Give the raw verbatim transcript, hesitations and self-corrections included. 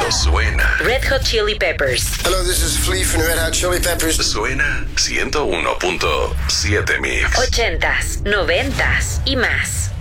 Cuando suena. Red Hot Chili Peppers. Hello, this is Flea from Red Hot Chili Peppers. Suena ciento uno punto siete Mix. Ochentas, noventas y más.